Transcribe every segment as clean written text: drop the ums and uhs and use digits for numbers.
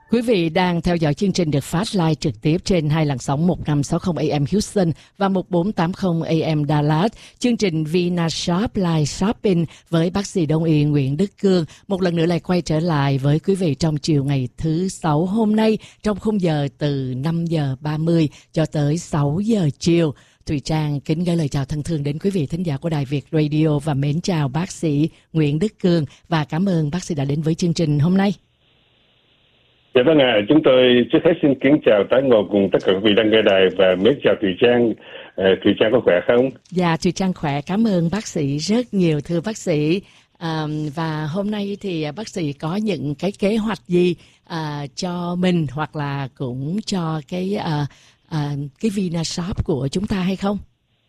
Quý vị đang theo dõi chương trình được phát live trực tiếp trên hai làn sóng 1560 AM Houston và 1480 AM Dallas. Chương trình Vina Shop Live Shopping với bác sĩ Đông y Nguyễn Đức Cương một lần nữa lại quay trở lại với quý vị trong chiều ngày thứ Sáu hôm nay trong khung giờ từ 5 giờ 30 cho tới 6 giờ chiều. Thùy Trang kính gửi lời chào thân thương đến quý vị thính giả của Đài Việt Radio và mến chào bác sĩ Nguyễn Đức Cương và cảm ơn bác sĩ đã đến với chương trình hôm nay. Dạ vâng ạ, chúng tôi trước hết xin kính chào tái ngộ cùng tất cả quý vị đang nghe đài và mến chào Thùy Trang. Thùy Trang có khỏe không? Dạ, Thùy Trang khỏe, cảm ơn bác sĩ rất nhiều thưa bác sĩ. Và hôm nay thì bác sĩ có những cái kế hoạch gì cho mình hoặc là cũng cho cái Vina Shop của chúng ta hay không?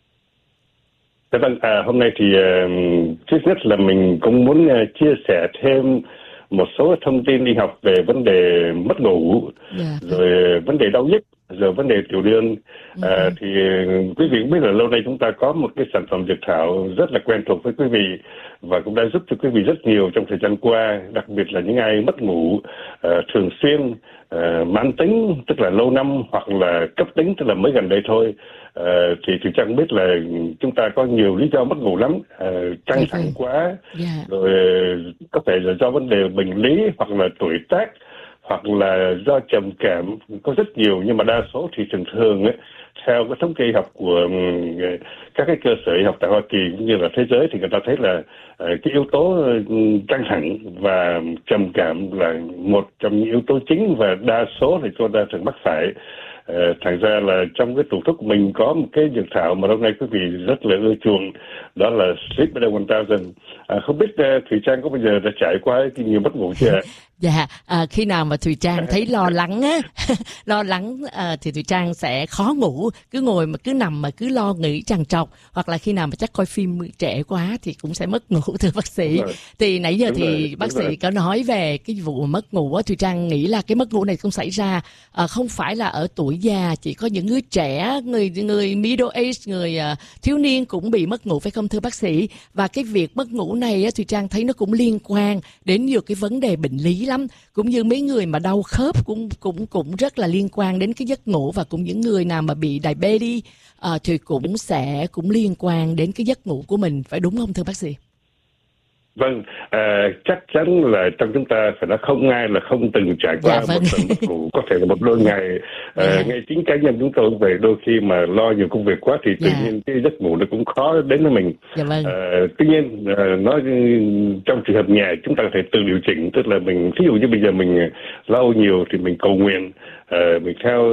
Dạ vâng, hôm nay thì trước nhất là mình cũng muốn chia sẻ thêm một số thông tin y học về vấn đề mất ngủ, rồi vấn đề đau nhức, rồi vấn đề tiểu đường. Thì quý vị cũng biết là lâu nay chúng ta có một cái sản phẩm dược thảo rất là quen thuộc với quý vị và cũng đã giúp cho quý vị rất nhiều trong thời gian qua, đặc biệt là những ai mất ngủ thường xuyên, mãn tính tức là lâu năm hoặc là cấp tính tức là mới gần đây thôi. Thì chẳng biết là chúng ta có nhiều lý do mất ngủ lắm, căng thẳng quá, rồi có thể là do vấn đề bệnh lý hoặc là tuổi tác hoặc là do trầm cảm, có rất nhiều, nhưng mà đa số thì thường ấy, theo cái thống kê học của các cái cơ sở y học tại Hoa Kỳ cũng như là thế giới thì người ta thấy là cái yếu tố căng thẳng và trầm cảm là một trong những yếu tố chính và đa số thì chúng ta thường mắc phải. Thành ra là trong cái tủ thuốc của mình có một cái dược thảo mà hôm nay quý vị rất là ưa chuộng, đó là Sleep Better 1000. Không biết Thùy Trang có bao giờ đã trải qua cái nhiều mất ngủ chưa ạ? Dạ, khi nào mà Thùy Trang thấy lo lắng á, thì Thùy Trang sẽ khó ngủ, cứ ngồi mà cứ nằm mà cứ lo nghĩ trằn trọc, hoặc là khi nào mà chắc coi phim trễ quá thì cũng sẽ mất ngủ thưa bác sĩ. Thì nãy giờ thì bác sĩ có nói về cái vụ mất ngủ á, Thùy Trang nghĩ là cái mất ngủ này không xảy ra không phải là ở tuổi già, chỉ có những người trẻ, người middle age, người thiếu niên cũng bị mất ngủ phải không thưa bác sĩ? Và cái việc mất ngủ này á, Thùy Trang thấy nó cũng liên quan đến nhiều cái vấn đề bệnh lý lắm, cũng như mấy người mà đau khớp cũng rất là liên quan đến cái giấc ngủ, và cũng những người nào mà bị diabetes thì cũng liên quan đến cái giấc ngủ của mình, phải đúng không thưa bác sĩ? Vâng, chắc chắn là trong chúng ta phải nói không ai là không từng trải qua một lần mất ngủ, có thể là một đôi ngày. Ngay chính cá nhân chúng tôi về đôi khi mà lo nhiều công việc quá thì tự nhiên cái giấc ngủ nó cũng khó đến với mình. Tuy nhiên nói trong trường hợp nhà chúng ta có thể tự điều chỉnh, tức là mình ví dụ như bây giờ mình lo nhiều thì mình cầu nguyện, mình theo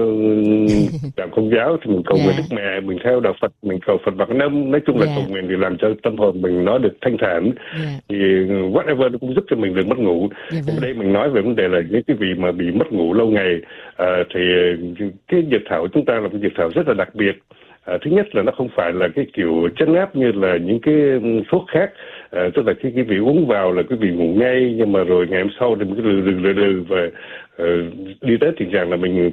đạo Công giáo thì mình cầu nguyện Đức Mẹ, mình theo đạo Phật mình cầu Phật Bạc Năm, nói chung là cầu nguyện thì làm cho tâm hồn mình nó được thanh thản. Thì whatever nó cũng giúp cho mình được mất ngủ. Nhưng mà đây mình nói về vấn đề là những cái vị mà bị mất ngủ lâu ngày, thì cái dược thảo của chúng ta là một dược thảo rất là đặc biệt. Thứ nhất là nó không phải là cái kiểu chấn áp như là những cái thuốc khác, tức là khi quý vị uống vào là quý vị ngủ ngay, nhưng mà rồi ngày hôm sau thì mình cứ lừ và đi tới tình trạng là mình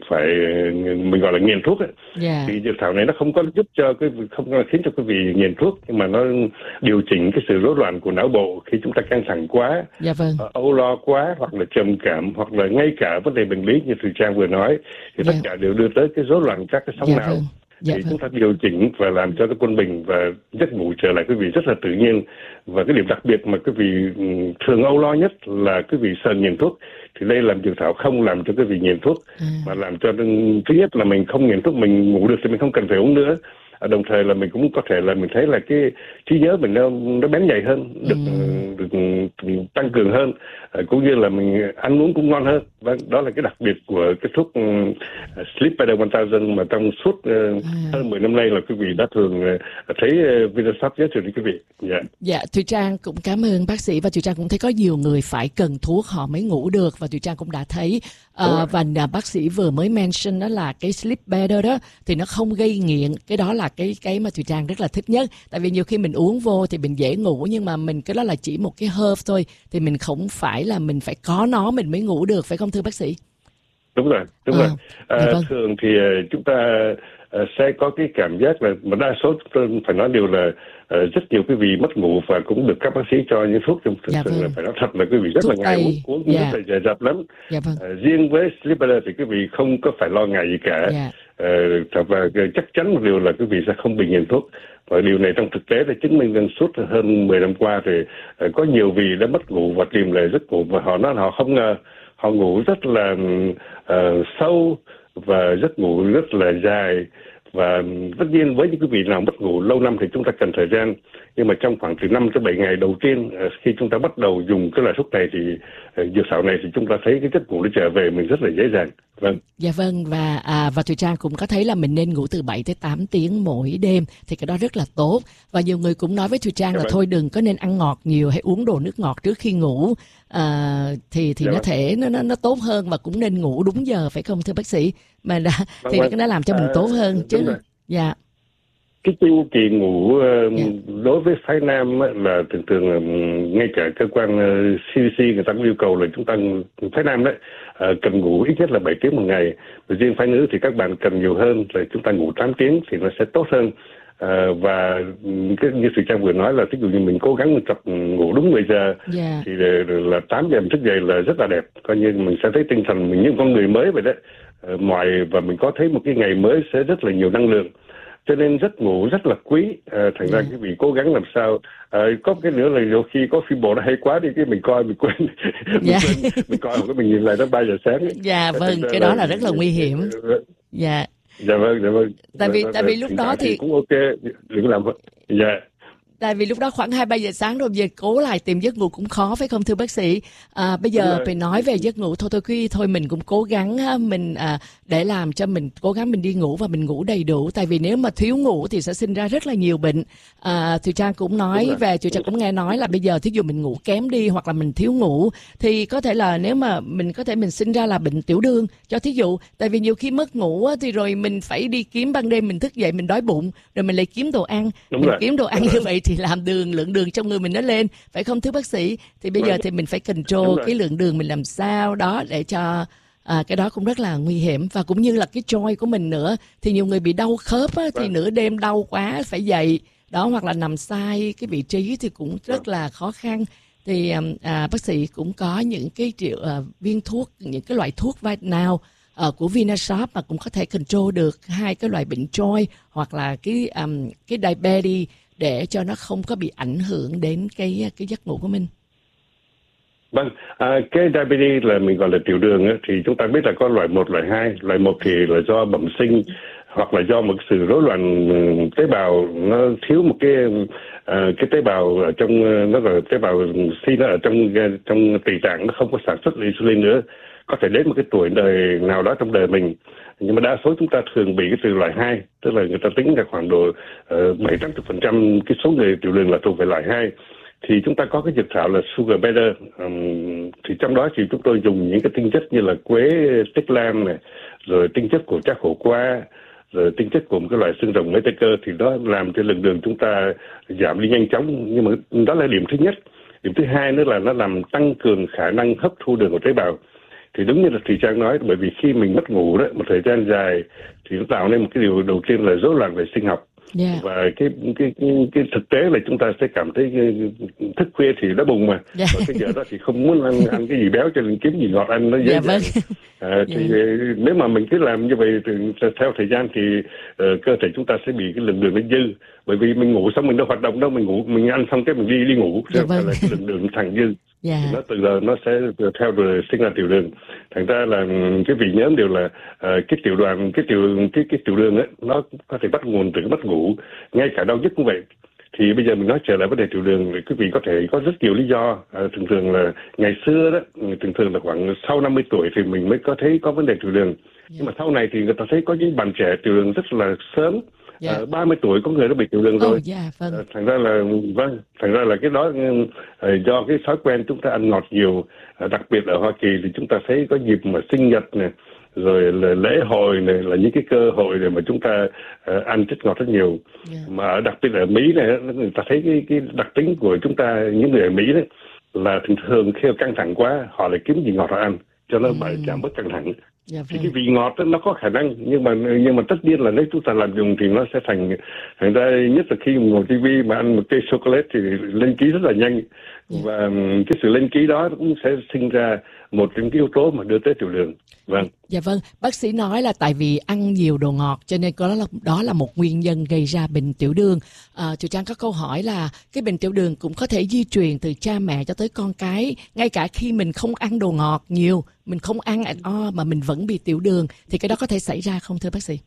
gọi là nghiện thuốc ấy. Thì dược thảo này nó không có giúp cho không có khiến cho quý vị nghiện thuốc, nhưng mà nó điều chỉnh cái sự rối loạn của não bộ khi chúng ta căng thẳng quá, âu lo quá, hoặc là trầm cảm, hoặc là ngay cả vấn đề bệnh lý như Thùy Trang vừa nói, thì tất cả đều đưa tới cái rối loạn các cái sóng não. Thì chúng ta điều chỉnh và làm cho cái quân bình và giấc ngủ trở lại quý vị rất là tự nhiên. Và cái điểm đặc biệt mà quý vị thường âu lo nhất là quý vị sợ nghiện thuốc, thì đây làm dược thảo không làm cho quý vị nghiện thuốc, mà làm cho thứ nhất là mình không nghiện thuốc, mình ngủ được thì mình không cần phải uống nữa. Đồng thời là mình cũng có thể là mình thấy là cái trí nhớ mình nó bén nhạy hơn, được tăng cường hơn, cũng như là mình ăn uống cũng ngon hơn. Vâng, đó là cái đặc biệt của cái thuốc Sleep Better 1000 mà trong suốt hơn 10 năm nay là quý vị đã thường thấy Vina Shop giới thiệu đến quý vị. Dạ, Thùy Trang cũng cảm ơn bác sĩ, và Thùy Trang cũng thấy có nhiều người phải cần thuốc họ mới ngủ được, và Thùy Trang cũng đã thấy và bác sĩ vừa mới mention đó là cái Sleep Better đó thì nó không gây nghiện. Cái đó là cái mà Thùy Trang rất là thích nhất, tại vì nhiều khi mình uống vô thì mình dễ ngủ, nhưng mà mình cái đó là chỉ một cái herb thôi, thì mình không phải là mình phải có nó mình mới ngủ được, phải không thưa bác sĩ? Đúng rồi. Thường thì chúng ta sẽ có cái cảm giác là, mà đa số chúng tôi phải nói điều là rất nhiều quý vị mất ngủ và cũng được các bác sĩ cho những thuốc, thực sự là phải nói thật là quý vị rất là ngại uống rất là dè dặt lắm. Riêng với Sleep Better thì quý vị không có phải lo ngại gì cả. Và chắc chắn một điều là quý vị sẽ không bị nghiện thuốc, và điều này trong thực tế đã chứng minh rằng suốt hơn 10 năm qua thì có nhiều vị đã mất ngủ và tìm lại giấc ngủ, và họ nói họ không ngờ họ ngủ rất là sâu và giấc ngủ rất là dài. Và tất nhiên với những quý vị nào mất ngủ lâu năm thì chúng ta cần thời gian, nhưng mà trong khoảng từ 5 tới 7 ngày đầu tiên khi chúng ta bắt đầu dùng cái loại thuốc này thì dược xạo này thì chúng ta thấy cái giấc ngủ nó trở về mình rất là dễ dàng. Vâng. Dạ vâng, và Thùy Trang cũng có thấy là mình nên ngủ từ 7 tới 8 tiếng mỗi đêm, thì cái đó rất là tốt. Và nhiều người cũng nói với Thùy Trang là thôi đừng có nên ăn ngọt nhiều hay uống đồ nước ngọt trước khi ngủ, thì nó thể nó tốt hơn, và cũng nên ngủ đúng giờ, phải không thưa bác sĩ? Mà thì nó làm cho mình tốt hơn chứ. Dạ. Cái chu kỳ ngủ đối với phái nam là thường ngay cả cơ quan CDC người ta cũng yêu cầu là chúng ta phái nam đấy cần ngủ ít nhất là 7 tiếng một ngày. Riêng phái nữ thì các bạn cần nhiều hơn, là chúng ta ngủ 8 tiếng thì nó sẽ tốt hơn. Và như Thùy Trang vừa nói là ví dụ như mình cố gắng tập ngủ đúng 10 giờ thì là 8 giờ mình thức dậy là rất là đẹp, coi như mình sẽ thấy tinh thần mình như con người mới vậy đấy. Và mình có thấy một cái ngày mới sẽ rất là nhiều năng lượng, cho nên giấc ngủ rất là quý. Thành ra cái vị cố gắng làm sao có cái nữa là nhiều khi có phim bộ nó hay quá đi, cái mình coi mình quên mình coi cái mình nhìn lại nó 3 giờ sáng. Vâng, cái đó là rất là nguy hiểm. Dạ vâng. Tại vì lúc đó thì cũng ok, đừng làm vậy. Tại vì lúc đó khoảng 2-3 giờ sáng rồi, về cố lại tìm giấc ngủ cũng khó, phải không thưa bác sĩ? Bây giờ phải nói về giấc ngủ thôi mình cũng cố gắng mình để làm cho mình cố gắng mình đi ngủ và mình ngủ đầy đủ. Tại vì nếu mà thiếu ngủ thì sẽ sinh ra rất là nhiều bệnh. Thùy Trang cũng nói về, Thùy Trang cũng nghe nói là bây giờ thí dụ mình ngủ kém đi hoặc là mình thiếu ngủ thì có thể là nếu mà mình sinh ra là bệnh tiểu đường cho thí dụ. Tại vì nhiều khi mất ngủ thì rồi mình phải đi kiếm, ban đêm mình thức dậy mình đói bụng rồi mình lại kiếm đồ ăn. Kiếm đồ ăn như vậy thì làm lượng đường trong người mình nó lên, phải không thưa bác sĩ? Thì bây giờ thì mình phải control cái lượng đường mình làm sao đó để cho cái đó cũng rất là nguy hiểm. Và cũng như là cái joint của mình nữa, thì nhiều người bị đau khớp á, thì nửa đêm đau quá phải dậy đó, hoặc là nằm sai cái vị trí thì cũng rất là khó khăn. Thì bác sĩ cũng có những cái viên thuốc, những cái loại thuốc vai nào của Vinashop mà cũng có thể control được hai cái loại bệnh joint hoặc là cái diabetes, để cho nó không có bị ảnh hưởng đến cái giấc ngủ của mình. Vâng, cái diabetes là mình gọi là tiểu đường ấy, thì chúng ta biết là có loại 1, loại 2. Loại 1 thì là do bẩm sinh hoặc là do một sự rối loạn tế bào, nó thiếu một cái tế bào ở trong, nó gọi là tế bào C, nó ở trong tỳ tạng, nó không có sản xuất insulin nữa. Có thể đến một cái tuổi đời nào đó trong đời mình. Nhưng mà đa số chúng ta thường bị cái từ loại 2, tức là người ta tính là khoảng độ 70-80% cái số người tiểu đường là thuộc về loại 2. Thì chúng ta có cái dược thảo là Sugar Better, thì trong đó thì chúng tôi dùng những cái tinh chất như là quế tích lam này, rồi tinh chất của trác khổ qua, rồi tinh chất của một cái loại xương rồng mấy tay cơ, thì đó làm cho lượng đường chúng ta giảm đi nhanh chóng. Nhưng mà đó là điểm thứ nhất. Điểm thứ hai nữa là nó làm tăng cường khả năng hấp thu đường của tế bào. Thì đúng như là Thùy Trang nói, bởi vì khi mình mất ngủ đấy một thời gian dài thì nó tạo nên một cái điều đầu tiên là rối loạn về sinh học. Và cái thực tế là chúng ta sẽ cảm thấy thức khuya thì nó bùng mà. Và cái giờ đó thì không muốn ăn cái gì béo, cho nên kiếm gì ngọt ăn nó dễ dàng. Thì nếu mà mình cứ làm như vậy thì theo thời gian thì cơ thể chúng ta sẽ bị cái lượng đường nó dư. Bởi vì mình ngủ xong mình đâu hoạt động đâu, mình ăn xong cái mình đi ngủ, là cái lượng đường thành dư. Nó từ giờ nó sẽ theo rồi sinh ra tiểu đường. Thành ra là cái vị nhớ điều là cái tiểu đường ấy, nó có thể bắt nguồn từ cái mất ngủ, ngay cả đau nhức cũng vậy. Thì bây giờ mình nói trở lại vấn đề tiểu đường, thì quý vị có thể có rất nhiều lý do. Thường là ngày xưa đó, thường là khoảng sau 50 tuổi thì mình mới có thấy có vấn đề tiểu đường. Nhưng mà sau này thì người ta thấy có những bạn trẻ tiểu đường rất là sớm. 30 tuổi có người đã bị tiểu đường rồi. Thành ra là cái đó do cái thói quen chúng ta ăn ngọt nhiều, đặc biệt ở Hoa Kỳ thì chúng ta thấy có dịp mà sinh nhật này, rồi là lễ hội này, là những cái cơ hội để mà chúng ta ăn chất ngọt rất nhiều. Mà đặc biệt ở Mỹ này, người ta thấy cái đặc tính của chúng ta, những người ở Mỹ đấy, là thường khi căng thẳng quá họ lại kiếm gì ngọt họ ăn. cho nó giảm bớt căng thẳng. Dạ Thì vâng. cái vị ngọt đó, nó có khả năng, nhưng mà tất nhiên là nếu chúng ta làm dùng thì nó sẽ thành ra, nhất là khi ngồi tivi mà ăn một cây sô cô la thì lên ký rất là nhanh. Và cái sự lên ký đó cũng sẽ sinh ra một trong cái yếu tố mà đưa tới tiểu đường. Vâng. Dạ vâng, bác sĩ nói là tại vì ăn nhiều đồ ngọt cho nên đó là một nguyên nhân gây ra bệnh tiểu đường. Thùy Trang có câu hỏi là cái bệnh tiểu đường cũng có thể di truyền từ cha mẹ cho tới con cái, ngay cả khi mình không ăn đồ ngọt nhiều, mình không ăn mà mình vẫn bị tiểu đường, thì cái đó có thể xảy ra không thưa bác sĩ?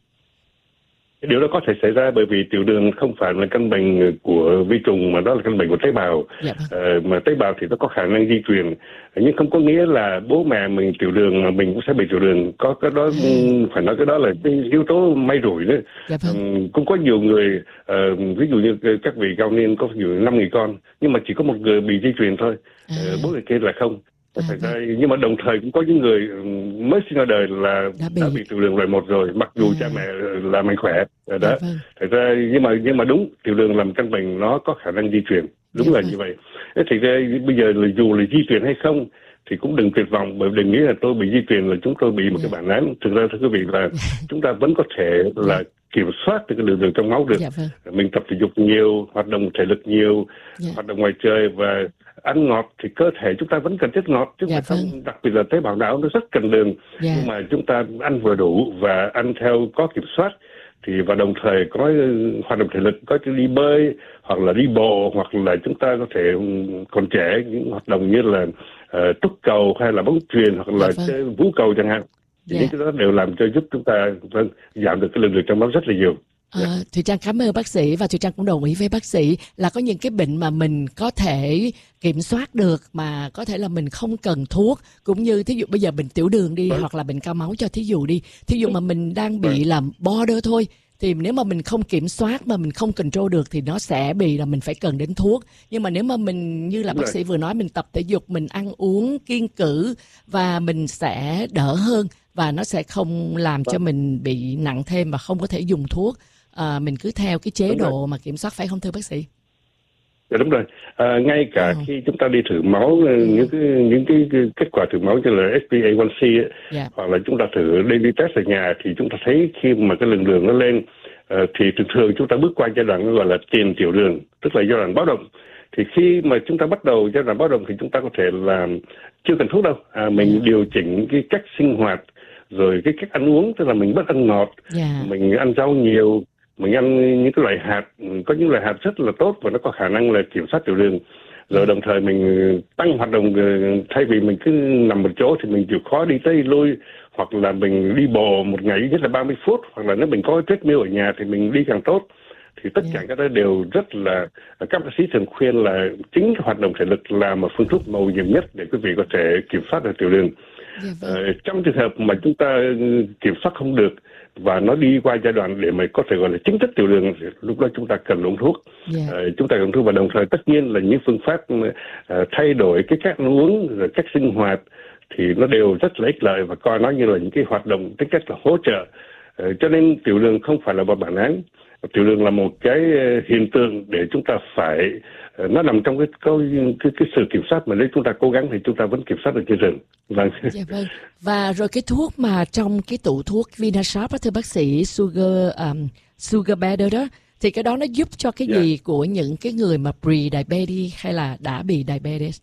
Cái điều đó có thể xảy ra bởi vì tiểu đường không phải là căn bệnh của vi trùng, mà đó là căn bệnh của tế bào. Dạ vâng. Mà tế bào thì nó có khả năng di truyền, nhưng không có nghĩa là bố mẹ mình tiểu đường mà mình cũng sẽ bị tiểu đường. Có cái đó phải nói cái đó là cái yếu tố may rủi nữa. Dạ vâng. Cũng có nhiều người, ví dụ như các vị cao niên có ví dụ 5 người con, nhưng mà chỉ có một người bị di truyền thôi, bố người kia là không. Nhưng mà đồng thời cũng có những người mới sinh ra đời là đã bị tiểu đường loại 1 rồi, mặc dù cha mẹ là mạnh khỏe đó. Thật ra nhưng mà đúng, tiểu đường là một căn bệnh nó có khả năng di truyền, đúng là như vậy. Thì ra bây giờ là dù là di truyền hay không thì cũng đừng tuyệt vọng, bởi đừng nghĩ là tôi bị di truyền là chúng tôi bị một cái bản án. Thực ra thưa quý vị là chúng ta vẫn có thể là kiểm soát được cái lượng đường trong máu được. Mình tập thể dục nhiều, hoạt động thể lực nhiều, hoạt động ngoài trời và ăn ngọt thì cơ thể chúng ta vẫn cần chất ngọt, chứ không, đặc biệt là tế bào não nó rất cần đường. Nhưng mà chúng ta ăn vừa đủ và ăn theo có kiểm soát, thì và đồng thời có hoạt động thể lực, có đi bơi hoặc là đi bộ, hoặc là chúng ta có thể còn trẻ những hoạt động như là trúc cầu hay là bóng chuyền hoặc là chơi vũ cầu chẳng hạn. Thì những cái đó đều làm cho giúp chúng ta giảm được cái lượng đường trong máu rất là nhiều. Thùy Trang cảm ơn bác sĩ, và Thùy Trang cũng đồng ý với bác sĩ là có những cái bệnh mà mình có thể kiểm soát được, mà có thể là mình không cần thuốc, cũng như thí dụ bây giờ bệnh tiểu đường đi, hoặc là bệnh cao máu cho thí dụ đi, thí dụ mà mình đang bị làm border thôi, thì nếu mà mình không kiểm soát mà mình không control được thì nó sẽ bị là mình phải cần đến thuốc. Nhưng mà nếu mà mình như là bác sĩ vừa nói, mình tập thể dục, mình ăn uống kiêng cữ và mình sẽ đỡ hơn, và nó sẽ không làm cho mình bị nặng thêm và không có thể dùng thuốc. Mình cứ theo cái chế độ mà kiểm soát, phải không thưa bác sĩ? Dạ đúng rồi. Ngay cả khi chúng ta đi thử máu, những cái kết quả thử máu như là HbA1c hoặc là chúng ta thử daily test ở nhà, thì chúng ta thấy khi mà cái lượng đường nó lên thì thường chúng ta bước qua giai đoạn gọi là tiền tiểu đường, tức là giai đoạn báo động. Thì khi mà chúng ta bắt đầu giai đoạn báo động thì chúng ta có thể là chưa cần thuốc đâu, mình điều chỉnh cái cách sinh hoạt, rồi cái cách ăn uống, tức là mình bớt ăn ngọt, mình ăn rau nhiều, mình ăn những cái loại hạt, có những loại hạt rất là tốt và nó có khả năng là kiểm soát tiểu đường. Rồi đồng thời mình tăng hoạt động, thay vì mình cứ nằm một chỗ thì mình chịu khó đi tới lui, hoặc là mình đi bộ một ngày nhất là 30 phút, hoặc là nếu mình có treadmill ở nhà thì mình đi càng tốt. Thì tất cả các đó đều rất là, các bác sĩ thường khuyên là chính cái hoạt động thể lực là một phương thuốc mầu nhiệm nhất để quý vị có thể kiểm soát được tiểu đường. Trong trường hợp mà chúng ta kiểm soát không được và nó đi qua giai đoạn để mà có thể gọi là chính thức tiểu đường, lúc đó chúng ta cần uống thuốc. Chúng ta cần thuốc, và đồng thời tất nhiên là những phương pháp thay đổi cái cách ăn uống, rồi cách sinh hoạt thì nó đều rất là ích lợi, và coi nó như là những cái hoạt động tính cách là hỗ trợ. Cho nên tiểu đường không phải là một bản án. Tiểu đường là một cái hiện tượng để chúng ta phải, nó nằm trong cái sự kiểm soát, mà nếu chúng ta cố gắng thì chúng ta vẫn kiểm soát được chương trình. Vâng. Dạ vâng. Và rồi cái thuốc mà trong cái tủ thuốc Vinashop đó thưa bác sĩ, Sugar Better đó, thì cái đó nó giúp cho cái gì của những cái người mà pre-diabetes hay là đã bị diabetes?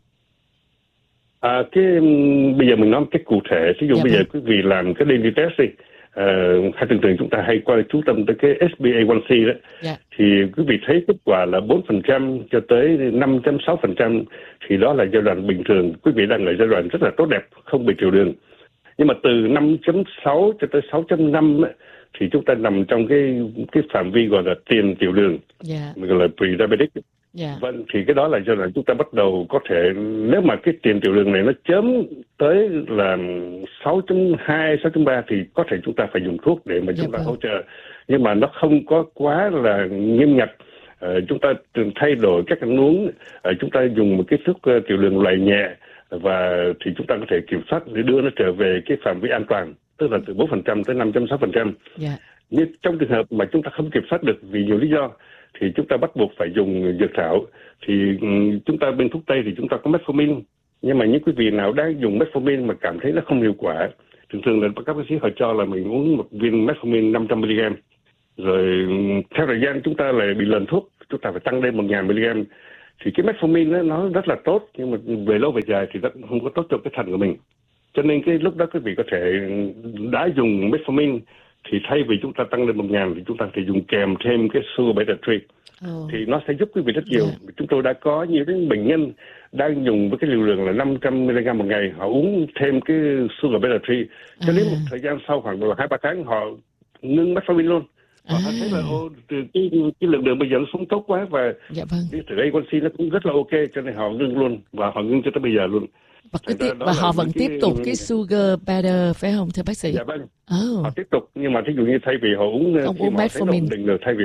Bây giờ mình nói một cách cụ thể, ví dụ bây giờ quý vị làm cái daily test đi, hay thường chúng ta hay chú tâm tới cái HbA1c đó, thì quý vị thấy kết quả là 4% cho tới 5.6%, thì đó là giai đoạn bình thường, quý vị đang ở giai đoạn rất là tốt đẹp, không bị tiểu đường. Nhưng mà từ 5.6 cho tới 6.5 thì chúng ta nằm trong cái phạm vi gọi là tiền tiểu đường, gọi là pre-diabetic. Vâng, thì cái đó là giai đoạn chúng ta bắt đầu có thể, nếu mà cái tiền tiểu đường này nó chớm tới là 6.2, 6.3 thì có thể chúng ta phải dùng thuốc để mà chúng ta hỗ trợ. Nhưng mà nó không có quá là nghiêm ngặt. Chúng ta thay đổi cách ăn uống, chúng ta dùng một cái thuốc tiểu đường loại nhẹ, và thì chúng ta có thể kiểm soát để đưa nó trở về cái phạm vi an toàn, tức là từ 4% tới 5.6%. Nhưng trong trường hợp mà chúng ta không kiểm soát được vì nhiều lý do thì chúng ta bắt buộc phải dùng dược thảo. Thì chúng ta bên thuốc tây thì chúng ta có metformin, Nhưng mà những quý vị nào đang dùng metformin mà cảm thấy nó không hiệu quả, thường là các bác sĩ họ cho là mình uống một viên metformin 500 mg, rồi theo thời gian chúng ta lại bị lờn thuốc, chúng ta phải tăng lên 1.000 mg. Thì cái metformin nó rất là tốt, nhưng mà về lâu về dài thì nó không có tốt cho cái thận của mình. Cho nên cái lúc đó quý vị có thể đã dùng metformin thì thay vì chúng ta tăng lên 1.000 thì chúng ta phải dùng kèm thêm cái sugar beta 3. Thì nó sẽ giúp quý vị rất nhiều. Chúng tôi đã có nhiều những bệnh nhân đang dùng với cái liều lượng là 500 mg một ngày, họ uống thêm cái sugar beta 3. Cho đến một thời gian sau khoảng 2-3 tháng họ ngưng metformin luôn. Họ thấy là cái lượng đường bây giờ nó xuống tốt quá, và cái A1C nó cũng rất là ok, cho nên họ ngưng luôn, và họ ngưng cho tới bây giờ luôn. Và họ vẫn tiếp tục cái sugar beta phải không thưa bác sĩ? Dạ vâng. Họ tiếp tục, nhưng mà thí dụ như thay vì họ uống metformin được, thay vì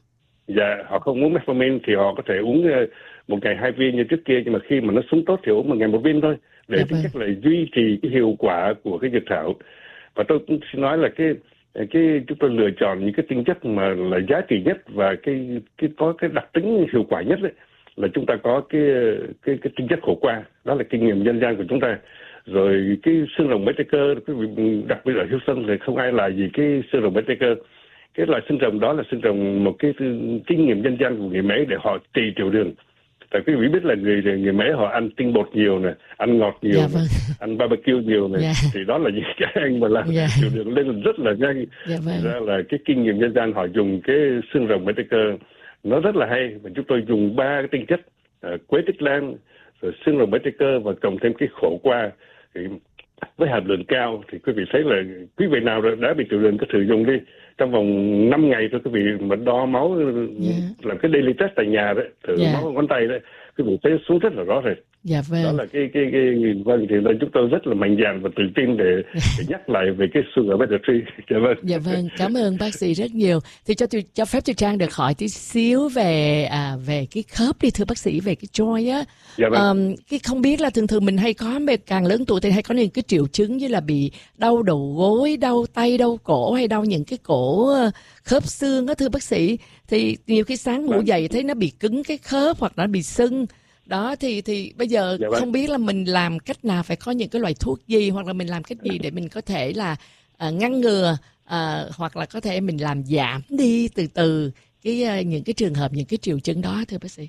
họ không uống metformin thì họ có thể uống một ngày 2 viên như trước kia, nhưng mà khi mà nó xuống tốt thì uống một ngày 1 viên thôi, để tính chất là duy trì cái hiệu quả của cái dược thảo. Và tôi cũng xin nói là cái chúng tôi lựa chọn những cái tinh chất mà là giá trị nhất và cái có cái đặc tính hiệu quả nhất đấy, là chúng ta có cái tinh chất khổ qua, đó là kinh nghiệm dân gian của chúng ta. Rồi cái xương rồng beta cơ, đặc biệt ở Houston thì không ai là gì cái xương rồng beta cơ. Cái loại xương rồng đó là xương rồng một cái kinh nghiệm dân gian của người Mỹ để họ trị tiểu đường. Tại quý vị biết là người Mỹ họ ăn tinh bột nhiều này, ăn ngọt nhiều, ăn barbecue nhiều này, thì đó là những cái anh mà làm tiểu đường lên rất là nhanh. Ra là cái kinh nghiệm dân gian họ dùng cái xương rồng beta cơ nó rất là hay, và chúng tôi dùng 3 cái tinh chất quế tích lan, rồi xương rồng beta cơ và cộng thêm cái khổ qua thì với hàm lượng cao, thì quý vị thấy là quý vị nào đã bị tiểu đường có thử dùng đi, trong vòng 5 ngày thôi quý vị mà đo máu, làm cái daily test tại nhà đấy, thử máu ngón tay đấy, quý vị thấy xuống rất là rõ rệt. Đó là cái vâng, thì chúng tôi rất là mạnh dạn và tự tin để nhắc lại về cái sugar beta 3. Dạ vâng, cảm ơn bác sĩ rất nhiều. Thì cho phép tôi Trang được hỏi tí xíu về cái khớp đi thưa bác sĩ, về cái joint á. Cái không biết là thường mình hay có, càng lớn tuổi thì hay có những cái triệu chứng như là bị đau đầu gối, đau tay, đau cổ, hay đau những cái cổ khớp xương á thưa bác sĩ. Thì nhiều khi sáng ngủ dậy thấy nó bị cứng cái khớp hoặc nó bị sưng. Đó thì bây giờ không biết là mình làm cách nào, phải có những cái loại thuốc gì, hoặc là mình làm cách gì để mình có thể là ngăn ngừa hoặc là có thể mình làm giảm đi từ từ những cái trường hợp, những cái triệu chứng đó thưa bác sĩ.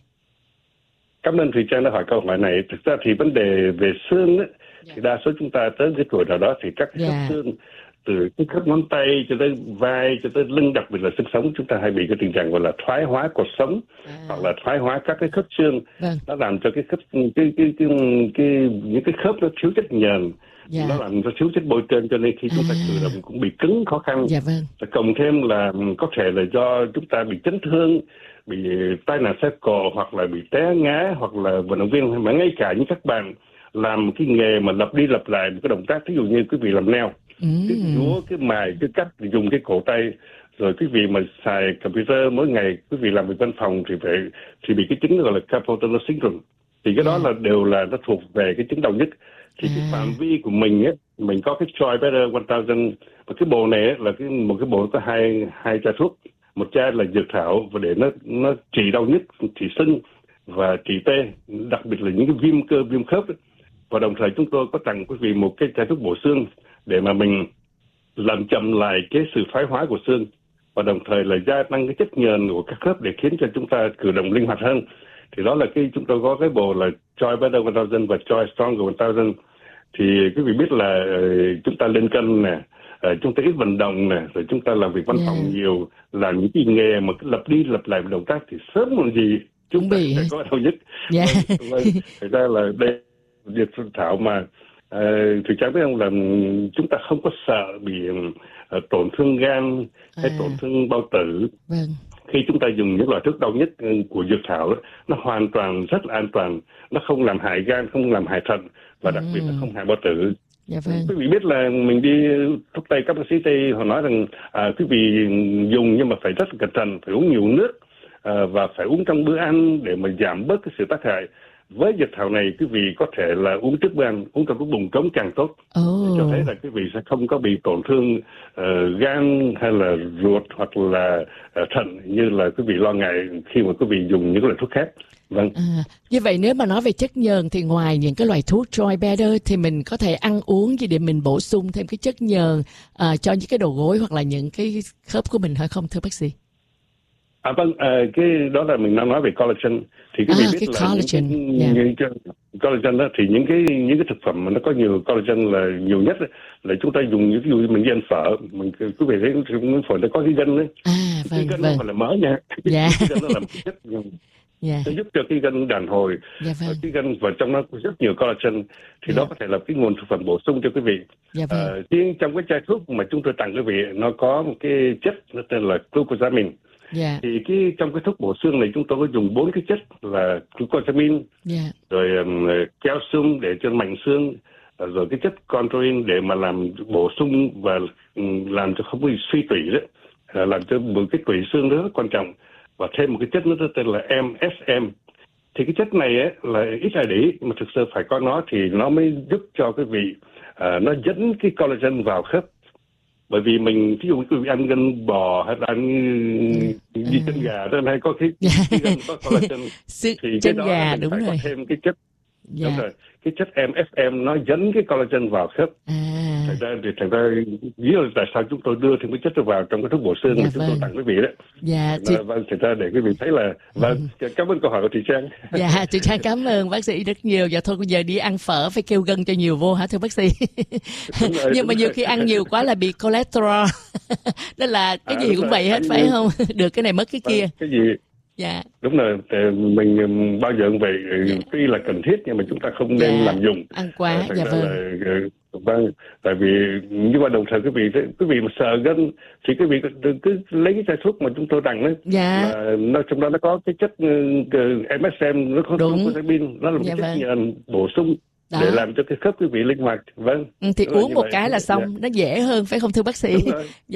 Cảm ơn Thùy Trang đã hỏi câu hỏi này. Thực ra thì vấn đề về xương ấy, thì đa số chúng ta tới cái tuổi nào đó thì các khớp xương, từ cái khớp ngón tay cho tới vai cho tới lưng, đặc biệt là xương sống, chúng ta hay bị cái tình trạng gọi là thoái hóa cột sống, hoặc là thoái hóa các cái khớp xương. Nó làm cho cái khớp những cái khớp nó thiếu chất nhờn, nó làm cho thiếu chất bôi trơn, cho nên khi chúng ta cử động cũng bị cứng, khó khăn. Cộng thêm là có thể là do chúng ta bị chấn thương, bị tai nạn xe cộ, hoặc là bị té ngã, hoặc là vận động viên, mà ngay cả những các bạn làm cái nghề mà lặp đi lặp lại một cái động tác, ví dụ như quý vị làm nail, cái dúa, cái mài, cái cắt, dùng cái cổ tay, rồi quý vị mà xài computer mỗi ngày, quý vị làm việc văn phòng thì bị cái chứng gọi là carpal tunnel syndrome. Thì cái đó là đều là nó thuộc về cái chứng đau nhức. Thì cái phạm vi của mình ấy, mình có cái Joy Better 1000, và cái bộ này ấy, là một cái bộ có hai chai thuốc, một chai là dược thảo và để nó trị đau nhức, trị sưng và trị tê, đặc biệt là những cái viêm cơ, viêm khớp ấy. Và đồng thời chúng tôi có tặng quý vị một cái chai thuốc bổ xương để mà mình làm chậm lại cái sự thoái hóa của xương, và đồng thời là gia tăng cái chất nhờn của các khớp để khiến cho chúng ta cử động linh hoạt hơn. Thì đó là chúng tôi có cái bộ là Joy Better 1000 và Joy Stronger 1000. Thì quý vị biết là chúng ta lên cân nè, chúng ta ít vận động nè, rồi chúng ta làm việc văn phòng nhiều, làm những cái nghề mà cứ lặp đi lặp lại một động tác thì sớm muộn gì chúng ta sẽ có đau nhức. Thật ra là đây dược thảo mà thì chắc biết không, là chúng ta không có sợ bị tổn thương gan hay tổn thương bao tử. Khi chúng ta dùng những loại thuốc đau nhức của dược thảo đó, nó hoàn toàn rất là an toàn, nó không làm hại gan, không làm hại thận, và đặc biệt là không hại bao tử. Quý vị biết là mình đi thuốc tây, các bác sĩ tây họ nói rằng quý vị dùng nhưng mà phải rất là cẩn thận, phải uống nhiều nước và phải uống trong bữa ăn để mà giảm bớt cái sự tác hại. với dược thảo này quý vị có thể là uống trước bữa ăn, uống trong lúc bụng trống càng tốt. Cho thấy là quý vị sẽ không có bị tổn thương gan hay là ruột hoặc là thận như là quý vị lo ngại khi mà quý vị dùng những loại thuốc khác. Vâng. Như vậy nếu mà nói về chất nhờn thì ngoài những cái loại thuốc Joy Better thì mình có thể ăn uống gì để mình bổ sung thêm cái chất nhờn cho những cái đầu gối hoặc là những cái khớp của mình hay không thưa bác sĩ? Vâng, cái đó là mình đang nói về collagen. Thì quý vị biết là collagen. những cái collagen đó thì những cái thực phẩm mà nó có nhiều collagen là nhiều nhất là chúng ta dùng, ví dụ mình đi ăn phở, quý vị thấy phở nó có cái gân đấy. Cái gân nó còn là mỡ nha. Cái gân nó là một cái chất nó giúp cho cái gân đàn hồi. Cái gân và trong nó có rất nhiều collagen, thì đó có thể là cái nguồn thực phẩm bổ sung cho quý vị. Riêng trong cái chai thuốc mà chúng tôi tặng quý vị, nó có một cái chất nó tên là glucosamine. Thì trong cái thuốc bổ xương này chúng tôi có dùng 4 cái chất là glucosamine, rồi calcium để cho mảnh xương, rồi cái chất chondroitin để mà làm bổ sung và làm cho không bị suy tủy đấy, làm cho một cái tủy xương rất quan trọng, và thêm một cái chất nữa tên là MSM. Thì cái chất này ấy, là ít ai để ý, mà thực sự phải có nó thì nó mới giúp cho quý vị nó dẫn cái collagen vào khớp. Bởi vì mình ví dụ quý vị ăn gân bò hay là ăn đi chân gà đó, hay có cái gân có collagen thì cái đó gà, mình phải có thêm cái chất đúng rồi, cái chất MSM nó dẫn cái collagen vào khớp. Thành ra lý do tại sao chúng tôi đưa thêm cái chất vào trong cái thuốc bổ xương mà chúng tôi tặng quý vị đấy. Thành ra để quý vị thấy là cảm ơn câu hỏi của chị Trang. Chị Trang cảm ơn bác sĩ rất nhiều. Dạ thôi bây giờ đi ăn phở phải kêu gân cho nhiều vô hả thưa bác sĩ? Nhưng mà nhiều khi ăn nhiều quá là bị cholesterol. Đó là cái gì cũng vậy hết phải không? Được cái này mất cái kia. Cái gì? Đúng rồi, mình bao giờ cũng vậy, tuy là cần thiết nhưng mà chúng ta không nên làm dùng ăn quá. Vâng, tại vì nhưng mà đồng thời quý vị mà sợ gân thì quý vị cứ lấy cái chai thuốc mà chúng tôi tặng đấy, nó trong đó nó có cái chất MSM, nó có glucosamine, nó là một chất nhờn bổ sung để làm cho cái khớp quý vị linh hoạt. Thì uống một cái là xong, nó dễ hơn phải không thưa bác sĩ?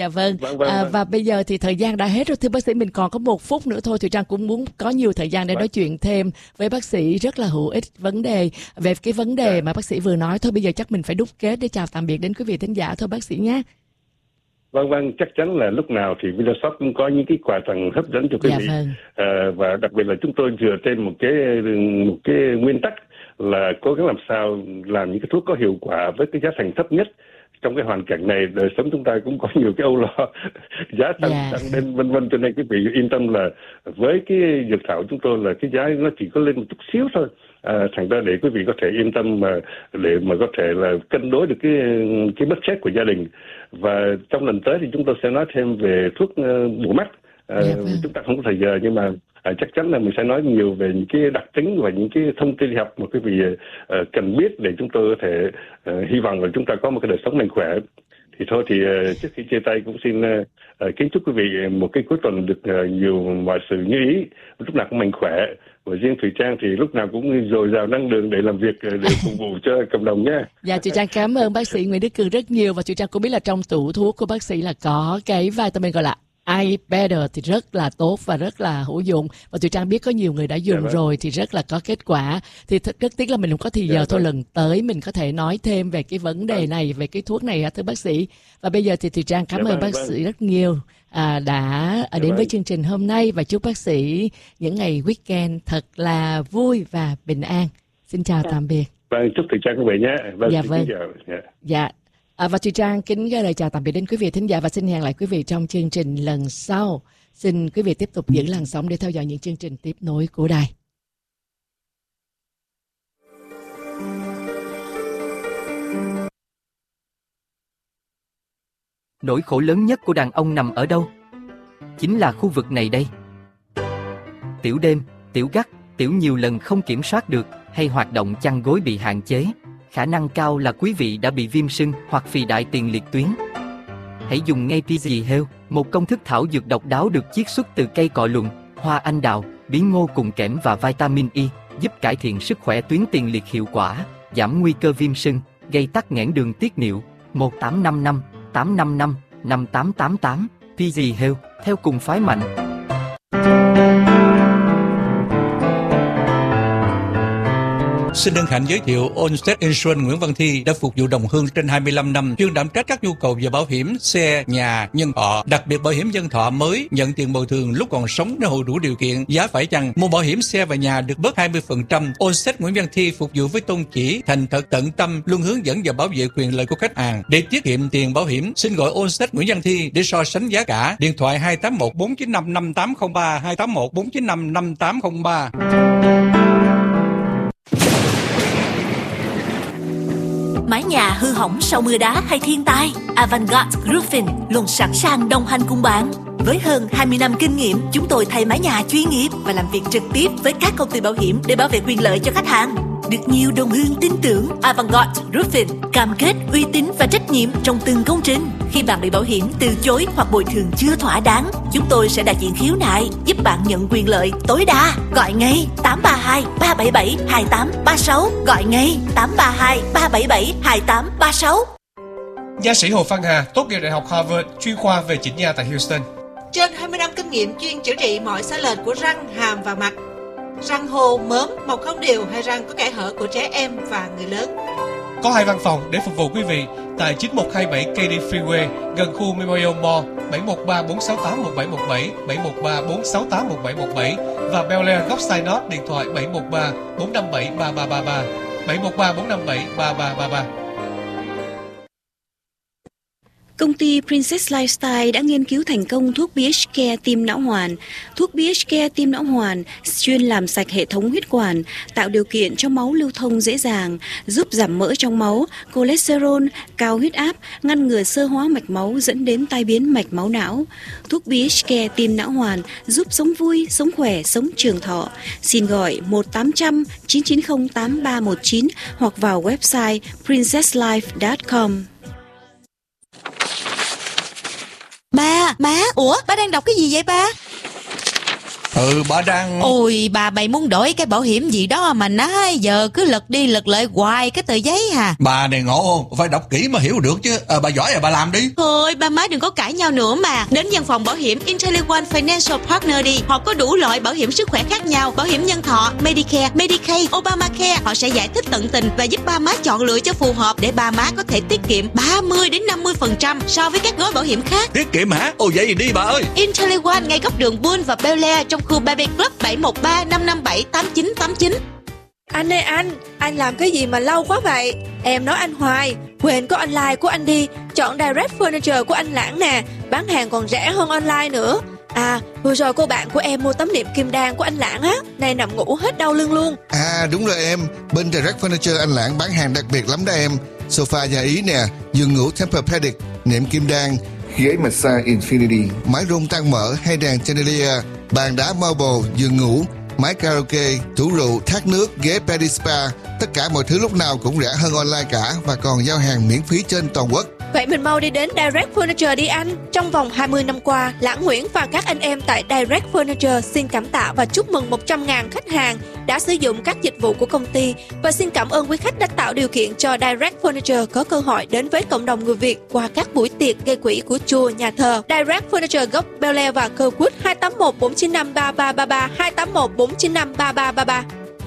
Và bây giờ thì thời gian đã hết rồi thưa bác sĩ, mình còn có 1 phút nữa thôi thì Trang cũng muốn có nhiều thời gian để nói chuyện thêm với bác sĩ rất là hữu ích về cái vấn đề mà bác sĩ vừa nói. Thôi bây giờ chắc mình phải đúc kết để chào tạm biệt đến quý vị thính giả thôi bác sĩ nhé. Vâng, chắc chắn là lúc nào thì VitalShop cũng có những cái quà tặng hấp dẫn cho quý vị. Và đặc biệt là chúng tôi dựa trên một cái nguyên tắc là cố gắng làm sao làm những cái thuốc có hiệu quả với cái giá thành thấp nhất. Trong cái hoàn cảnh này đời sống chúng ta cũng có nhiều cái âu lo, giá tăng lên vân vân, cho nên quý vị yên tâm là với cái dược thảo chúng tôi là cái giá nó chỉ có lên một chút xíu thôi. Thành ra để quý vị có thể yên tâm để mà có thể là cân đối được cái budget của gia đình. Và trong lần tới thì chúng tôi sẽ nói thêm về thuốc bổ mắt. Chúng ta không có thời giờ nhưng mà chắc chắn là mình sẽ nói nhiều về những cái đặc tính và những cái thông tin học mà quý vị cần biết để chúng tôi có thể hy vọng là chúng ta có một cái đời sống mạnh khỏe. Thì thôi thì trước khi chia tay cũng xin kính chúc quý vị một cái cuối tuần được nhiều mọi sự như ý, lúc nào cũng mạnh khỏe. Và riêng Thùy Trang thì lúc nào cũng dồi dào năng lượng để làm việc, để phục vụ cho cộng đồng nhé. Chị Trang cảm ơn bác sĩ Nguyễn Đức Cường rất nhiều. Và chị Trang cũng biết là trong tủ thuốc của bác sĩ là có cái vitamin gọi là I Better thì rất là tốt và rất là hữu dụng. Và Thùy Trang biết có nhiều người đã dùng rồi thì rất là có kết quả. Thì rất tiếc là mình không có thì giờ thôi, lần tới mình có thể nói thêm về cái vấn đề này, về cái thuốc này thưa bác sĩ. Và bây giờ thì Thùy Trang cảm ơn bác sĩ rất nhiều đã đến với chương trình hôm nay, và chúc bác sĩ những ngày weekend thật là vui và bình an. Xin chào tạm biệt. Chúc Thùy Trang quý vị nhé. Và Thùy Trang kính gửi lời chào tạm biệt đến quý vị thính giả và xin hẹn lại quý vị trong chương trình lần sau. Xin quý vị tiếp tục giữ làn sóng để theo dõi những chương trình tiếp nối của đài. Nỗi khổ lớn nhất của đàn ông nằm ở đâu? Chính là khu vực này đây. Tiểu đêm, tiểu gắt, tiểu nhiều lần không kiểm soát được, hay hoạt động chăn gối bị hạn chế. Khả năng cao là quý vị đã bị viêm sưng hoặc phì đại tiền liệt tuyến. Hãy dùng ngay PG Health, một công thức thảo dược độc đáo được chiết xuất từ cây cọ luận, hoa anh đào, bí ngô cùng kẽm và vitamin E, giúp cải thiện sức khỏe tuyến tiền liệt hiệu quả, giảm nguy cơ viêm sưng, gây tắc nghẽn đường tiết niệu. 1855 855 5888 PG Health, theo cùng phái mạnh. Xin hân hạnh giới thiệu Allstate Insurance Nguyễn Văn Thi đã phục vụ đồng hương trên 25 năm, chuyên đảm trách các nhu cầu về bảo hiểm xe, nhà, nhân thọ, đặc biệt bảo hiểm nhân thọ mới, nhận tiền bồi thường lúc còn sống nếu hộ đủ điều kiện, giá phải chăng, mua bảo hiểm xe và nhà được bớt 20%. Allstate Nguyễn Văn Thi phục vụ với tôn chỉ thành thật tận tâm, luôn hướng dẫn và bảo vệ quyền lợi của khách hàng. Để tiết kiệm tiền bảo hiểm, xin gọi Allstate Nguyễn Văn Thi để so sánh giá cả. Điện thoại 281 495 5803, 281 495 5803. Mái nhà hư hỏng sau mưa đá hay thiên tai, Avantgarde Roofing luôn sẵn sàng đồng hành cùng bạn. Với hơn 20 năm kinh nghiệm, chúng tôi thay mái nhà chuyên nghiệp và làm việc trực tiếp với các công ty bảo hiểm để bảo vệ quyền lợi cho khách hàng. Được nhiều đồng hương tin tưởng, Avantgarde Roofing cam kết uy tín và trách nhiệm trong từng công trình. Khi bạn bị bảo hiểm từ chối hoặc bồi thường chưa thỏa đáng, chúng tôi sẽ đại diện khiếu nại, giúp bạn nhận quyền lợi tối đa. Gọi ngay 832 377 2836. Gọi ngay 832 377 2836. Nha sĩ Hồ Văn Hà tốt nghiệp Đại học Harvard, chuyên khoa về chỉnh nha tại Houston. Trên 20 năm kinh nghiệm chuyên chữa trị mọi sai lệch của răng, hàm và mặt. Răng hô, mớm, mọc không đều hay răng có kẽ hở của trẻ em và người lớn. Có 2 văn phòng để phục vụ quý vị tại 9127 Katy Freeway gần khu Memorial Mall, 713 468 1717, 713 468 1717 và Bel Air Góc North, điện thoại 713 457 3333, 713 457 3333. Công ty Princess Lifestyle đã nghiên cứu thành công thuốc BH Care tim não hoàn. Thuốc BH Care tim não hoàn chuyên làm sạch hệ thống huyết quản, tạo điều kiện cho máu lưu thông dễ dàng, giúp giảm mỡ trong máu, cholesterol, cao huyết áp, ngăn ngừa xơ hóa mạch máu dẫn đến tai biến mạch máu não. Thuốc BH Care tim não hoàn giúp sống vui, sống khỏe, sống trường thọ. Xin gọi 1-800-990-8319 hoặc vào website princesslife.com. Má, ủa, ba đang đọc cái gì vậy ba? Ba đang... Ôi, bà mày muốn đổi cái bảo hiểm gì đó mà nói giờ cứ lật đi lật lại hoài cái tờ giấy hả? Bà này ngộ không? Phải đọc kỹ mà hiểu được chứ. Bà giỏi bà làm đi. Thôi, ba má đừng có cãi nhau nữa mà. Đến văn phòng bảo hiểm IntelliOne Financial Partner đi. Họ có đủ loại bảo hiểm sức khỏe khác nhau, bảo hiểm nhân thọ, Medicare, Medicaid, Obamacare. Họ sẽ giải thích tận tình và giúp ba má chọn lựa cho phù hợp để ba má có thể tiết kiệm 30-50% so với các gói bảo hiểm khác. Tiết kiệm hả? Ồ vậy thì đi bà ơi. IntelliOne ngay góc đường Bull và Bel Air trong khu Baby Club 713 557 8989. Anh ơi anh làm cái gì mà lâu quá vậy? Em nói anh hoài, quên có online của anh đi. Chọn Direct Furniture của anh Lãng nè, bán hàng còn rẻ hơn online nữa. À, vừa rồi cô bạn của em mua tấm nệm kim đan của anh Lãng á, nay nằm ngủ hết đau lưng luôn. À đúng rồi em, bên Direct Furniture anh Lãng bán hàng đặc biệt lắm đó em. Sofa nhà Ý nè, giường ngủ Tempur-Pedic, nệm kim đan, ghế massage Infinity, máy rung tăng mỡ hay đèn chandelier, bàn đá marble, giường ngủ, máy karaoke, tủ rượu, thác nước, ghế pedi spa. Tất cả mọi thứ lúc nào cũng rẻ hơn online cả và còn giao hàng miễn phí trên toàn quốc. Vậy mình mau đi đến Direct Furniture đi anh. Trong vòng 20 năm qua, Lãng Nguyễn và các anh em tại Direct Furniture xin cảm tạ và chúc mừng 100.000 khách hàng đã sử dụng các dịch vụ của công ty. Và xin cảm ơn quý khách đã tạo điều kiện cho Direct Furniture có cơ hội đến với cộng đồng người Việt qua các buổi tiệc gây quỹ của chùa, nhà thờ. Direct Furniture gốc Bel Air và Kirkwood 281 495 3333, 281 495 3333.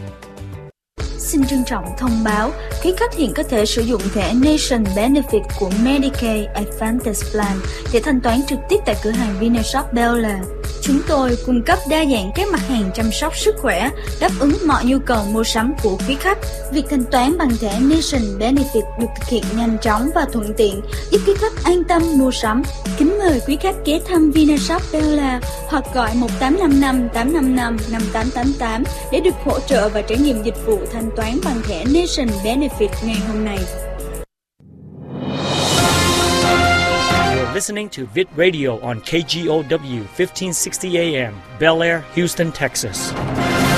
Xin trân trọng thông báo, quý khách hiện có thể sử dụng thẻ Nation Benefit của Medicaid Advantage Plan để thanh toán trực tiếp tại cửa hàng Vinashop Bel Air. Chúng tôi cung cấp đa dạng các mặt hàng chăm sóc sức khỏe, đáp ứng mọi nhu cầu mua sắm của quý khách. Việc thanh toán bằng thẻ Nation Benefit được thực hiện nhanh chóng và thuận tiện, giúp quý khách an tâm mua sắm. Kính mời quý khách ghé thăm Vinashop Bel Air hoặc gọi 1855 855 5888 để được hỗ trợ và trải nghiệm dịch vụ thanh toán bằng thẻ Nation Benefit ngày hôm nay. Listening to Vid Radio on KGOW 1560 AM, Bel Air, Houston, Texas.